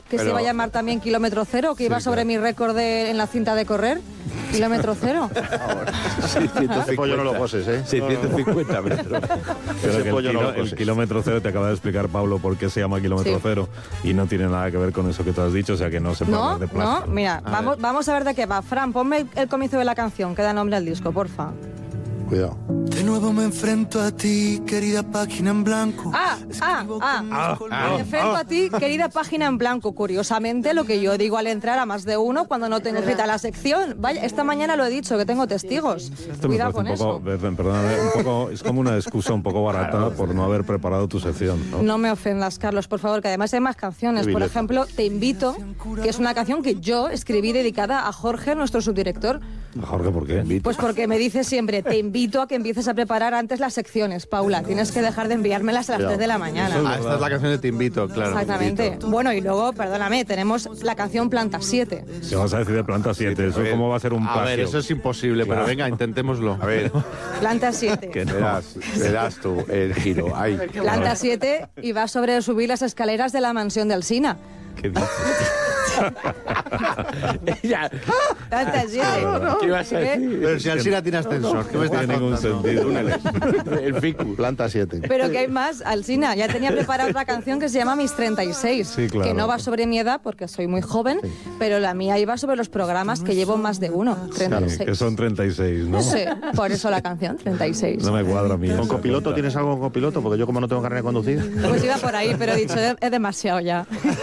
que se iba a llamar también Kilómetro Cero, que iba sobre mi récord en la cinta de correr. Kilómetro Cero. Sí, 150. Pollo no lo coses, ¿eh? Sí, 150 metros. Ese Pero pollo no lo el coses. kilómetro cero te acaba de explicar Pablo por qué se llama kilómetro Sí. cero y no tiene nada que ver con eso que tú has dicho, o sea que no se puede No, hablar de plagio. no, mira, vamos a ver de qué va. Fran, ponme el comienzo de la canción que da nombre al disco, porfa. Cuidado. De nuevo me enfrento a ti, querida página en blanco. Me enfrento a ti, querida página en blanco. Curiosamente, lo que yo digo al entrar a más de uno cuando no tengo cita la sección. Vaya, esta mañana lo he dicho, que tengo testigos. Esto me Cuidado con parece eso. perdóname, un poco, es como una excusa un poco barata por no haber preparado tu sección, ¿no? No me ofendas, Carlos, por favor, que además hay más canciones. Qué Por vileza. ejemplo, Te invito, que es una canción que yo escribí dedicada a Jorge, nuestro subdirector. Jorge, ¿por qué? Pues porque me dice siempre, te invito a que empieces a preparar antes las secciones, Paula. Tienes que dejar de enviármelas a las 3 de la mañana. Esta es la canción de Te invito, claro. Exactamente. Bueno, y luego, perdóname, tenemos la canción Planta 7. ¿Qué vas a decir de Planta 7? ¿Eso cómo va a ser un plagio? A ver, eso es imposible, Claro. pero venga, intentémoslo. A ver, Planta 7. Que no. verás tú el giro. Ahí. Planta 7 y va sobre subir las escaleras de la mansión de Alsina. ¿Qué dices? Planta 7. ¿Qué vas a decir? Pero si Alsina tiene ascensor, ¿qué me No estás tiene ningún contando? sentido. El ficus. Planta 7. Pero que hay más, Alsina. Ya tenía preparada otra canción que se llama Mis 36. Sí, claro. Que no va sobre mi edad porque soy muy joven, pero la mía iba sobre los programas que llevo más de uno. 36. Que son 36, ¿no? Sí, por eso la canción, 36. No me cuadra a mí. ¿Con esa copiloto cuenta. tienes algo con copiloto? Porque yo como no tengo carnet de conducir. Pues iba por ahí, pero he dicho, es demasiado ya.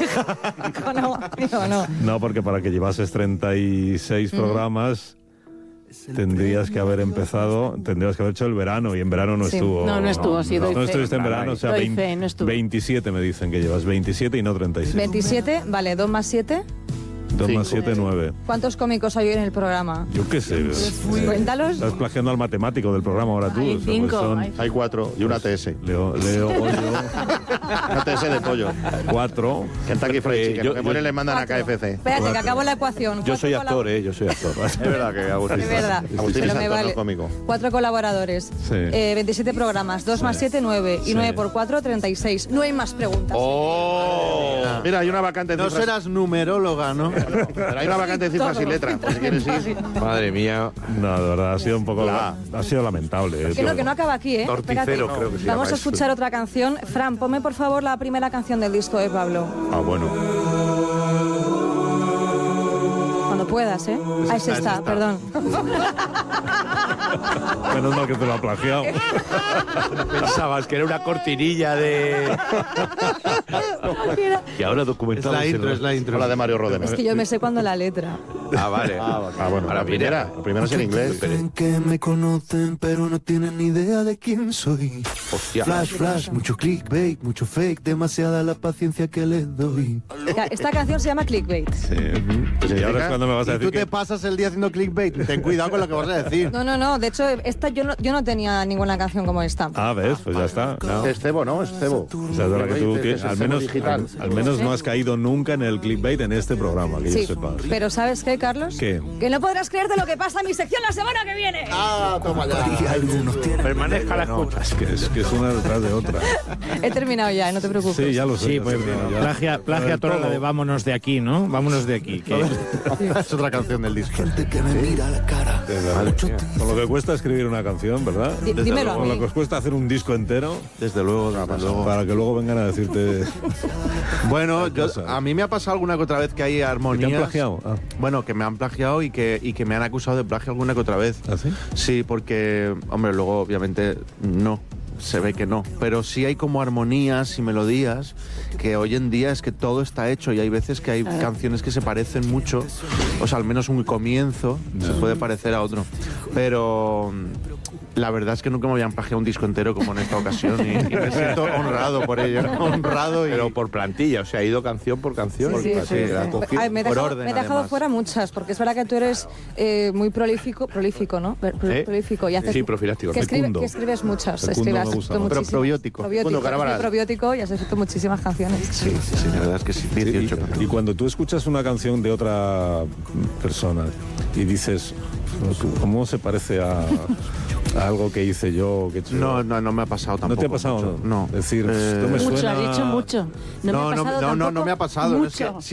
No. No, porque para que llevases 36 programas tendrías que haber hecho el verano y en verano no Sí. estuvo. No estuvo, sí, doy No fe. estuviste en verano, o sea, Doy fe, no estuvo. 27 me dicen que llevas, 27 y no 36. 27, vale, 2 más 7. 2 más 7, 9. ¿Cuántos cómicos hay hoy en el programa? Yo qué sé. Cuéntalos. Estás plagiando al matemático del programa ahora tú. Hay o sea, 5. son- Hay 4 y una TS. Leo, Una TS de pollo. 4. Kentucky Fried Chicken. yo- Lo que muere yo- le mandan a Cuatro. KFC. Espérate, que acabo la ecuación. Yo Cuatro soy actor, yo soy actor. Es verdad que Agustín. Es verdad. Agustín Pero es me actor, no vale. cómico. 4 colaboradores. Sí. 27 programas. 2 más 7, 9. Y 9 por 4, 36. No hay más preguntas. ¡Oh! Mira, hay una vacante en No cifras. serás numeróloga, ¿no? Pero hay una vacante en cifras y letras, por si quieres ir. Madre mía. No, de verdad, ha sido un poco. La- Ha sido lamentable. Que no acaba aquí, ¿eh? Torticero, Espérate. creo que se llama Vamos a eso. escuchar otra canción. Fran, ponme por favor la primera canción del disco de Pablo. Ah, bueno. Cuando puedas, ¿eh? Ahí se está, perdón. Menos mal que te lo ha plagiado. Pensabas que era una cortinilla de... Y ahora Pues documentamos... Es la intro. Hola de Mario Rodena. Es que yo me sé cuando la letra. Ah, vale. Ah, bueno. Ahora La primera es en inglés. Creen que me conocen, pero no tienen ni idea de quién soy. Hostia. Flash, mucho clickbait, mucho fake, demasiada la paciencia que les doy. Esta canción se llama Clickbait. Sí. Y ahora es cuando me vas a Y decir tú te pasas el día haciendo clickbait. Ten cuidado con lo que vas a decir. No. De hecho, esta yo no tenía ninguna canción como esta. Ah, ves, pues ya está. No. Es cebo, ¿no? Es cebo. O sea, de la que tú tienes, al menos no has caído nunca en el clickbait en este programa, que Sí, yo sepa. pero ¿sabes qué, Carlos? ¿Qué? Que no podrás creerte lo que pasa en mi sección la semana que viene. Ah, toma ya. Algunos tienen Permanezca la No, escucha. es que es una detrás de otra. He terminado ya, no te preocupes. Sí, ya lo sé. Sí, ya pues sé, ya. plagia Pero toda la todo- de vámonos de aquí, ¿no? Vámonos de aquí. Que Es otra canción del disco. gente que me mira a la cara. Con lo que cuesta escribir una canción, ¿verdad? Dímelo a Con lo mí. que os cuesta hacer un disco entero, Desde luego, desde luego. para que luego vengan a decirte... Bueno, cosas. a mí me ha pasado alguna que otra vez que hay ¿Te armonías. han plagiado? Ah. Bueno, que me han plagiado y que me han acusado de plagio alguna que otra vez. ¿Ah, sí? Sí, porque, hombre, luego obviamente no. Se ve que no, pero sí hay como armonías y melodías que hoy en día es que todo está hecho y hay veces que hay canciones que se parecen mucho, o sea, al menos un comienzo se puede parecer a otro, pero la verdad es que nunca me habían plagiado un disco entero como en esta ocasión y me siento honrado por ello, honrado y... Pero por plantilla, o sea, ha ido canción por canción. Sí, La ha cogido Ay, me he por dejado, orden, me he dejado además. fuera muchas, porque es verdad que tú eres muy prolífico, ¿no? Prolífico. Y haces, Sí, profiláctico. que, Fecundo. que escribes muchas. Fecundo me Has gusta escrito más. Pero muchísimas. probiótico. Fecundo Carabaral. Probiótico y has escrito muchísimas canciones. Sí, la verdad es que sí, 18 canciones. Y cuando tú escuchas una canción de otra persona y dices, ¿cómo se parece a algo que hice yo? Que he hecho yo? No me ha pasado tampoco. ¿No te ha pasado? mucho. No. Es decir, esto me Mucho, suena... has dicho mucho. No me ha pasado no me ha tampoco pasado. Es que mucho.